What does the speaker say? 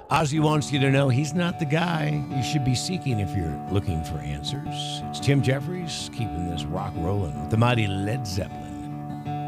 Ozzy wants you to know he's not the guy you should be seeking if you're looking for answers. It's Tim Jeffries keeping this rock rolling with the mighty Led Zeppelin.